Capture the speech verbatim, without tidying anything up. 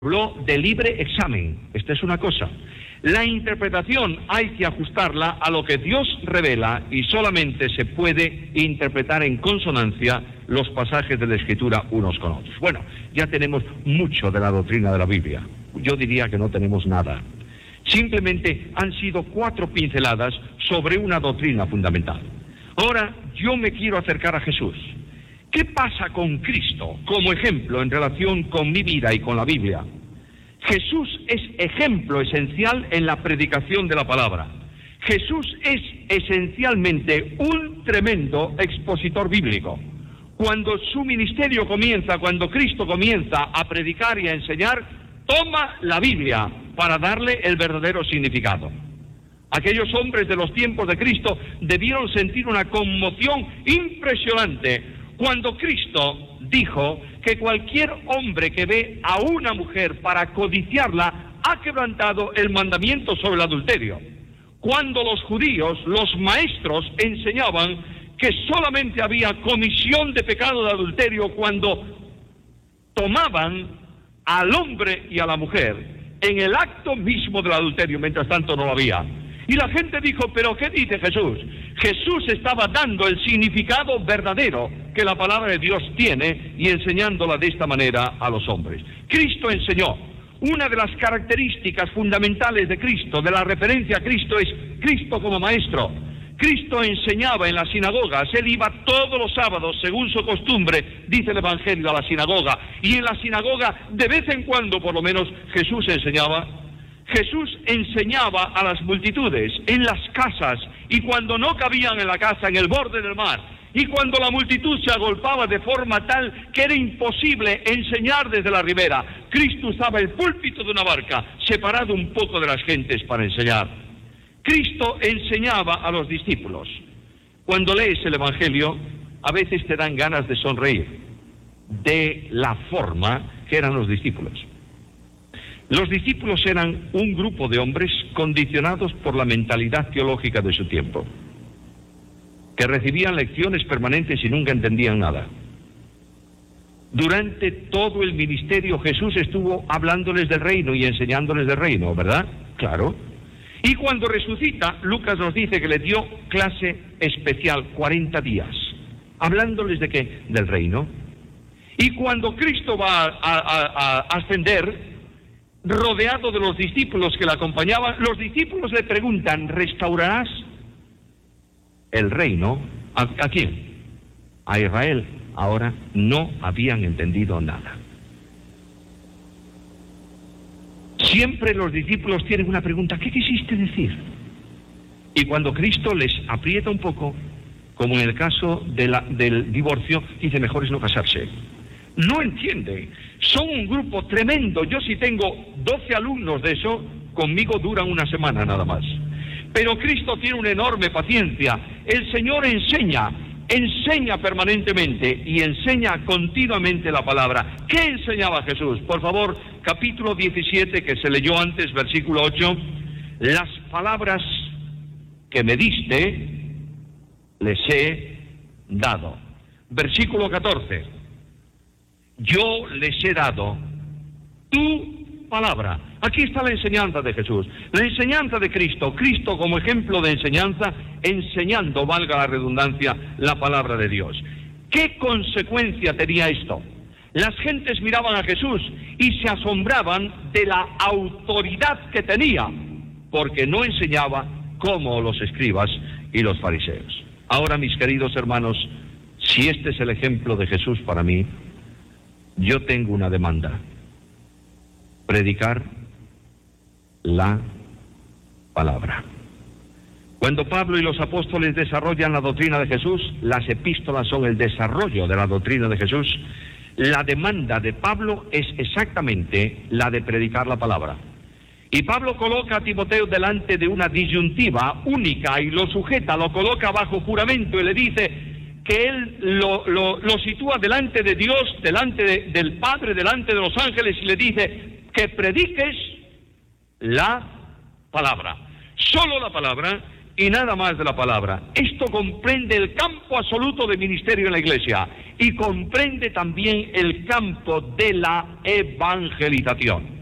habló de libre examen. Esta es una cosa. La interpretación hay que ajustarla a lo que Dios revela y solamente se puede interpretar en consonancia los pasajes de la Escritura unos con otros. Bueno, ya tenemos mucho de la doctrina de la Biblia. Yo diría que no tenemos nada. Simplemente han sido cuatro pinceladas sobre una doctrina fundamental. Ahora yo me quiero acercar a Jesús. ¿Qué pasa con Cristo como ejemplo en relación con mi vida y con la Biblia? Jesús es ejemplo esencial en la predicación de la palabra. Jesús es esencialmente un tremendo expositor bíblico. Cuando su ministerio comienza, cuando Cristo comienza a predicar y a enseñar, toma la Biblia para darle el verdadero significado. Aquellos hombres de los tiempos de Cristo debieron sentir una conmoción impresionante cuando Cristo dijo que cualquier hombre que ve a una mujer para codiciarla ha quebrantado el mandamiento sobre el adulterio. Cuando los judíos, los maestros, enseñaban que solamente había comisión de pecado de adulterio cuando tomaban al hombre y a la mujer en el acto mismo del adulterio, mientras tanto no lo había. Y la gente dijo, ¿pero qué dice Jesús? Jesús estaba dando el significado verdadero que la palabra de Dios tiene y enseñándola de esta manera a los hombres. Cristo enseñó. Una de las características fundamentales de Cristo, de la referencia a Cristo, es Cristo como maestro. Cristo enseñaba en las sinagogas, Él iba todos los sábados, según su costumbre, dice el Evangelio, a la sinagoga. Y en la sinagoga, de vez en cuando, por lo menos, Jesús enseñaba. Jesús enseñaba a las multitudes en las casas, y cuando no cabían en la casa, en el borde del mar, y cuando la multitud se agolpaba de forma tal que era imposible enseñar desde la ribera, Cristo usaba el púlpito de una barca, separado un poco de las gentes para enseñar. Cristo enseñaba a los discípulos. Cuando lees el Evangelio, a veces te dan ganas de sonreír de la forma que eran los discípulos. Los discípulos eran un grupo de hombres condicionados por la mentalidad teológica de su tiempo, que recibían lecciones permanentes y nunca entendían nada. Durante todo el ministerio Jesús estuvo hablándoles del reino y enseñándoles del reino, ¿verdad? Claro. Y cuando resucita, Lucas nos dice que le dio clase especial, cuarenta días, hablándoles de qué, del reino. Y cuando Cristo va a, a, a, a ascender, rodeado de los discípulos que le acompañaban, los discípulos le preguntan, ¿restaurarás el reino? ¿A, a quién? A Israel. Ahora no habían entendido nada. Siempre los discípulos tienen una pregunta, ¿qué quisiste decir? Y cuando Cristo les aprieta un poco, como en el caso de la, del divorcio, dice, mejor es no casarse. No entiende. Son un grupo tremendo. Yo si tengo doce alumnos de eso, conmigo duran una semana nada más. Pero Cristo tiene una enorme paciencia. El Señor enseña, enseña permanentemente y enseña continuamente la palabra. ¿Qué enseñaba Jesús? Por favor, capítulo diecisiete, que se leyó antes, versículo ocho. Las palabras que me diste, les he dado. Versículo catorce. Yo les he dado tu palabra. Aquí está la enseñanza de Jesús, la enseñanza de Cristo, Cristo como ejemplo de enseñanza, enseñando, valga la redundancia, la palabra de Dios. ¿Qué consecuencia tenía esto? Las gentes miraban a Jesús y se asombraban de la autoridad que tenía, porque no enseñaba como los escribas y los fariseos. Ahora, mis queridos hermanos, si este es el ejemplo de Jesús para mí, yo tengo una demanda: predicar la palabra. Cuando Pablo y los apóstoles desarrollan la doctrina de Jesús, las epístolas son el desarrollo de la doctrina de Jesús. La demanda de Pablo es exactamente la de predicar la palabra. Y Pablo coloca a Timoteo delante de una disyuntiva única y lo sujeta, lo coloca bajo juramento y le dice que él lo, lo, lo sitúa delante de Dios, delante de, del Padre, delante de los ángeles, y le dice que prediques la palabra, solo la palabra y nada más de la palabra. Esto comprende el campo absoluto de ministerio en la iglesia. y comprende también el campo de la evangelización.